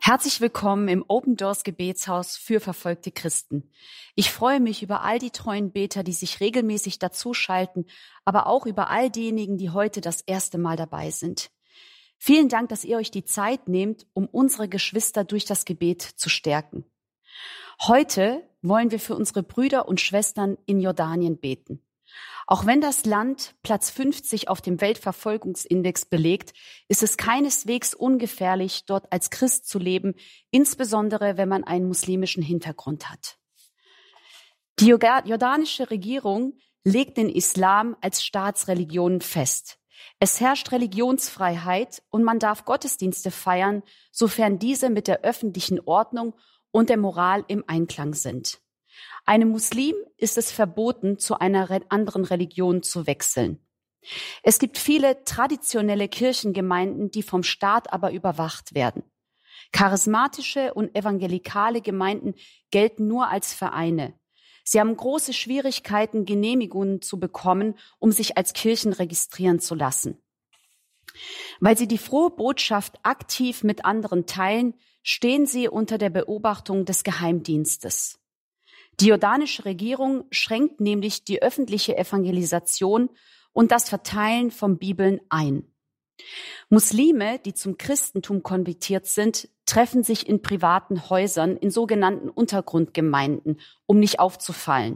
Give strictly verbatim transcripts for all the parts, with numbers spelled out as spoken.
Herzlich willkommen im Open Doors Gebetshaus für verfolgte Christen. Ich freue mich über all die treuen Beter, die sich regelmäßig dazuschalten, aber auch über all diejenigen, die heute das erste Mal dabei sind. Vielen Dank, dass ihr euch die Zeit nehmt, um unsere Geschwister durch das Gebet zu stärken. Heute wollen wir für unsere Brüder und Schwestern in Jordanien beten. Auch wenn das Land Platz fünfzig auf dem Weltverfolgungsindex belegt, ist es keineswegs ungefährlich, dort als Christ zu leben, insbesondere wenn man einen muslimischen Hintergrund hat. Die jordanische Regierung legt den Islam als Staatsreligion fest. Es herrscht Religionsfreiheit und man darf Gottesdienste feiern, sofern diese mit der öffentlichen Ordnung und der Moral im Einklang sind. Einem Muslim ist es verboten, zu einer anderen Religion zu wechseln. Es gibt viele traditionelle Kirchengemeinden, die vom Staat aber überwacht werden. Charismatische und evangelikale Gemeinden gelten nur als Vereine. Sie haben große Schwierigkeiten, Genehmigungen zu bekommen, um sich als Kirchen registrieren zu lassen. Weil sie die frohe Botschaft aktiv mit anderen teilen, stehen sie unter der Beobachtung des Geheimdienstes. Die jordanische Regierung schränkt nämlich die öffentliche Evangelisation und das Verteilen von Bibeln ein. Muslime, die zum Christentum konvertiert sind, treffen sich in privaten Häusern, in sogenannten Untergrundgemeinden, um nicht aufzufallen.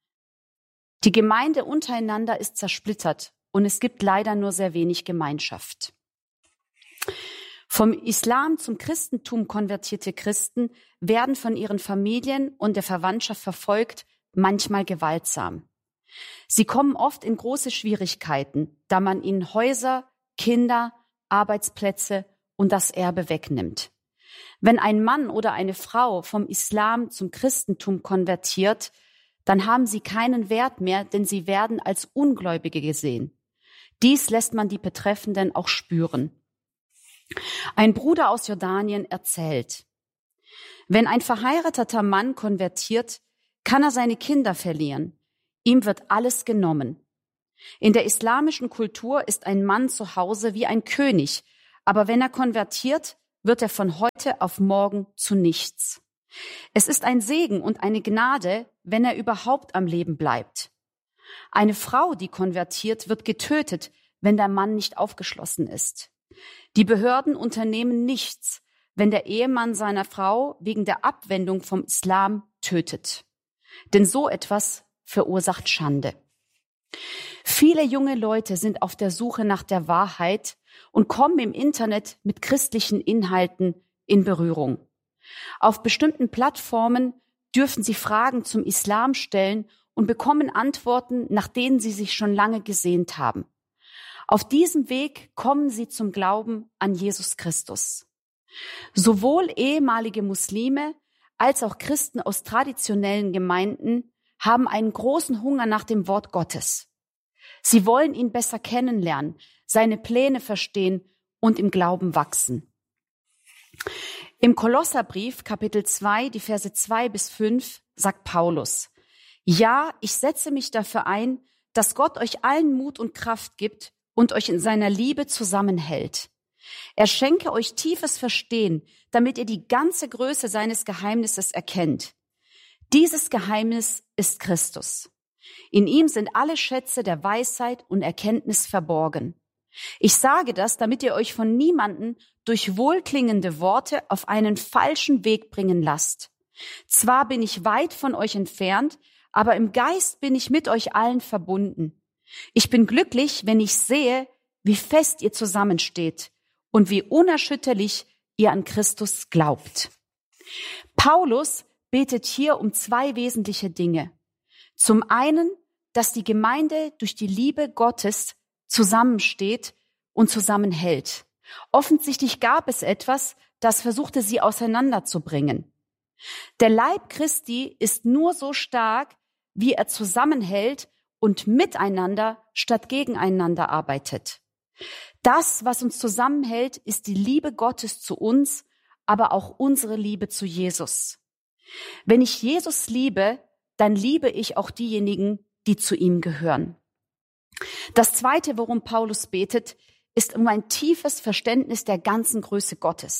Die Gemeinde untereinander ist zersplittert und es gibt leider nur sehr wenig Gemeinschaft. Vom Islam zum Christentum konvertierte Christen werden von ihren Familien und der Verwandtschaft verfolgt, manchmal gewaltsam. Sie kommen oft in große Schwierigkeiten, da man ihnen Häuser, Kinder, Arbeitsplätze und das Erbe wegnimmt. Wenn ein Mann oder eine Frau vom Islam zum Christentum konvertiert, dann haben sie keinen Wert mehr, denn sie werden als Ungläubige gesehen. Dies lässt man die Betreffenden auch spüren. Ein Bruder aus Jordanien erzählt: Wenn ein verheirateter Mann konvertiert, kann er seine Kinder verlieren. Ihm wird alles genommen. In der islamischen Kultur ist ein Mann zu Hause wie ein König, aber wenn er konvertiert, wird er von heute auf morgen zu nichts. Es ist ein Segen und eine Gnade, wenn er überhaupt am Leben bleibt. Eine Frau, die konvertiert, wird getötet, wenn der Mann nicht aufgeschlossen ist. Die Behörden unternehmen nichts, wenn der Ehemann seiner Frau wegen der Abwendung vom Islam tötet. Denn so etwas verursacht Schande. Viele junge Leute sind auf der Suche nach der Wahrheit und kommen im Internet mit christlichen Inhalten in Berührung. Auf bestimmten Plattformen dürfen sie Fragen zum Islam stellen und bekommen Antworten, nach denen sie sich schon lange gesehnt haben. Auf diesem Weg kommen sie zum Glauben an Jesus Christus. Sowohl ehemalige Muslime als auch Christen aus traditionellen Gemeinden haben einen großen Hunger nach dem Wort Gottes. Sie wollen ihn besser kennenlernen, seine Pläne verstehen und im Glauben wachsen. Im Kolosserbrief, Kapitel zwei, die Verse zwei bis fünf, sagt Paulus: Ja, ich setze mich dafür ein, dass Gott euch allen Mut und Kraft gibt und euch in seiner Liebe zusammenhält. Er schenke euch tiefes Verstehen, damit ihr die ganze Größe seines Geheimnisses erkennt. Dieses Geheimnis ist Christus. In ihm sind alle Schätze der Weisheit und Erkenntnis verborgen. Ich sage das, damit ihr euch von niemanden durch wohlklingende Worte auf einen falschen Weg bringen lasst. Zwar bin ich weit von euch entfernt, aber im Geist bin ich mit euch allen verbunden. Ich bin glücklich, wenn ich sehe, wie fest ihr zusammensteht und wie unerschütterlich ihr an Christus glaubt. Paulus betet hier um zwei wesentliche Dinge. Zum einen, dass die Gemeinde durch die Liebe Gottes zusammensteht und zusammenhält. Offensichtlich gab es etwas, das versuchte, sie auseinanderzubringen. Der Leib Christi ist nur so stark, wie er zusammenhält und miteinander statt gegeneinander arbeitet. Das, was uns zusammenhält, ist die Liebe Gottes zu uns, aber auch unsere Liebe zu Jesus. Wenn ich Jesus liebe, dann liebe ich auch diejenigen, die zu ihm gehören. Das Zweite, worum Paulus betet, ist um ein tiefes Verständnis der ganzen Größe Gottes.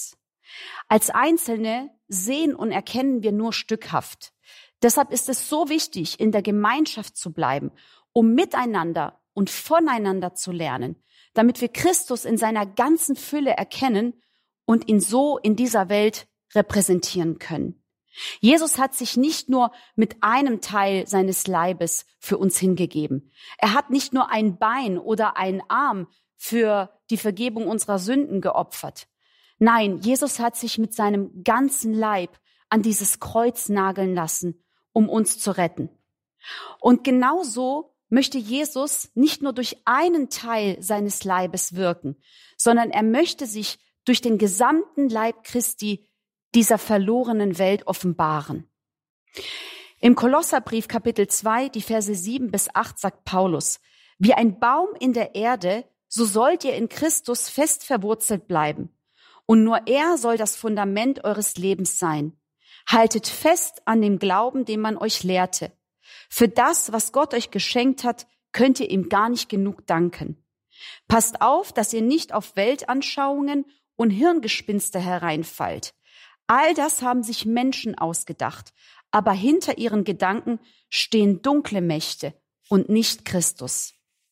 Als Einzelne sehen und erkennen wir nur stückhaft. Deshalb ist es so wichtig, in der Gemeinschaft zu bleiben, um miteinander und voneinander zu lernen, damit wir Christus in seiner ganzen Fülle erkennen und ihn so in dieser Welt repräsentieren können. Jesus hat sich nicht nur mit einem Teil seines Leibes für uns hingegeben. Er hat nicht nur ein Bein oder einen Arm für die Vergebung unserer Sünden geopfert. Nein, Jesus hat sich mit seinem ganzen Leib an dieses Kreuz nageln lassen, um uns zu retten. Und genauso möchte Jesus nicht nur durch einen Teil seines Leibes wirken, sondern er möchte sich durch den gesamten Leib Christi dieser verlorenen Welt offenbaren. Im Kolosserbrief Kapitel zwei, die Verse sieben bis acht sagt Paulus: Wie ein Baum in der Erde, so sollt ihr in Christus fest verwurzelt bleiben. Und nur er soll das Fundament eures Lebens sein. Haltet fest an dem Glauben, den man euch lehrte. Für das, was Gott euch geschenkt hat, könnt ihr ihm gar nicht genug danken. Passt auf, dass ihr nicht auf Weltanschauungen und Hirngespinste hereinfallt. All das haben sich Menschen ausgedacht, aber hinter ihren Gedanken stehen dunkle Mächte und nicht Christus.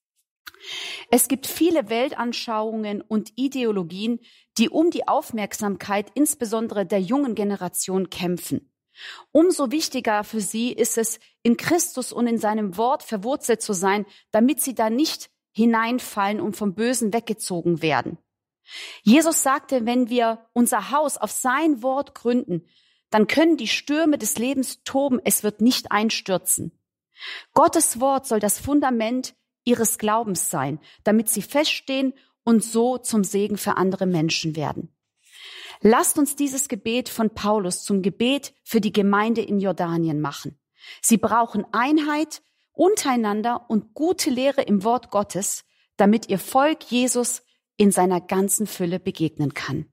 Es gibt viele Weltanschauungen und Ideologien, die um die Aufmerksamkeit insbesondere der jungen Generation kämpfen. Umso wichtiger für sie ist es, in Christus und in seinem Wort verwurzelt zu sein, damit sie da nicht hineinfallen und vom Bösen weggezogen werden. Jesus sagte, wenn wir unser Haus auf sein Wort gründen, dann können die Stürme des Lebens toben, es wird nicht einstürzen. Gottes Wort soll das Fundament ihres Glaubens sein, damit sie feststehen und so zum Segen für andere Menschen werden. Lasst uns dieses Gebet von Paulus zum Gebet für die Gemeinde in Jordanien machen. Sie brauchen Einheit untereinander und gute Lehre im Wort Gottes, damit ihr Volk Jesus in seiner ganzen Fülle begegnen kann.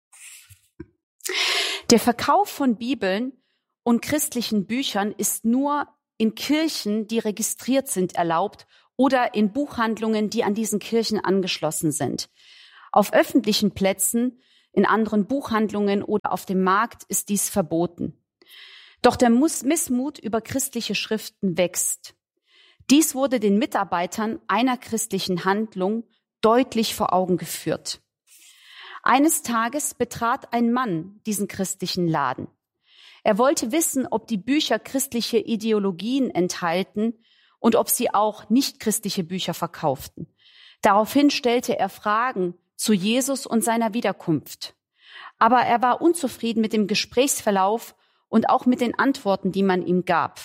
Der Verkauf von Bibeln und christlichen Büchern ist nur in Kirchen, die registriert sind, erlaubt oder in Buchhandlungen, die an diesen Kirchen angeschlossen sind. Auf öffentlichen Plätzen, in anderen Buchhandlungen oder auf dem Markt ist dies verboten. Doch der Missmut über christliche Schriften wächst. Dies wurde den Mitarbeitern einer christlichen Handlung deutlich vor Augen geführt. Eines Tages betrat ein Mann diesen christlichen Laden. Er wollte wissen, ob die Bücher christliche Ideologien enthalten und ob sie auch nicht-christliche Bücher verkauften. Daraufhin stellte er Fragen zu Jesus und seiner Wiederkunft. Aber er war unzufrieden mit dem Gesprächsverlauf und auch mit den Antworten, die man ihm gab.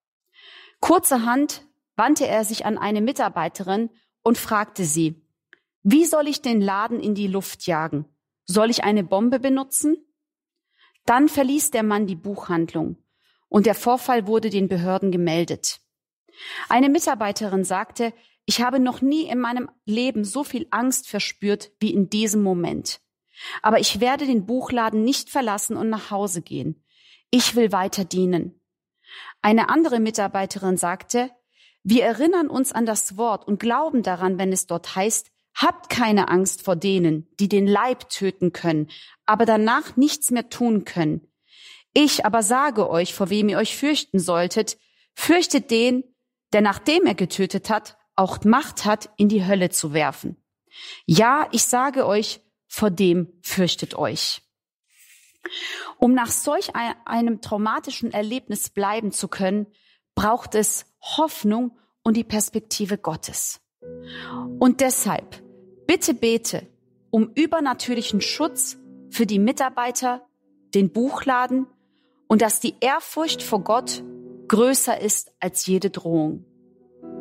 Kurzerhand wandte er sich an eine Mitarbeiterin und fragte sie: Wie soll ich den Laden in die Luft jagen? Soll ich eine Bombe benutzen? Dann verließ der Mann die Buchhandlung und der Vorfall wurde den Behörden gemeldet. Eine Mitarbeiterin sagte: Ich habe noch nie in meinem Leben so viel Angst verspürt wie in diesem Moment. Aber ich werde den Buchladen nicht verlassen und nach Hause gehen. Ich will weiter dienen. Eine andere Mitarbeiterin sagte: Wir erinnern uns an das Wort und glauben daran, wenn es dort heißt: Habt keine Angst vor denen, die den Leib töten können, aber danach nichts mehr tun können. Ich aber sage euch, vor wem ihr euch fürchten solltet: Fürchtet den, der nachdem er getötet hat, auch Macht hat, in die Hölle zu werfen. Ja, ich sage euch, vor dem fürchtet euch. Um nach solch einem traumatischen Erlebnis bleiben zu können, braucht es Hoffnung und die Perspektive Gottes. Und deshalb, bitte bete um übernatürlichen Schutz für die Mitarbeiter, den Buchladen und dass die Ehrfurcht vor Gott größer ist als jede Drohung.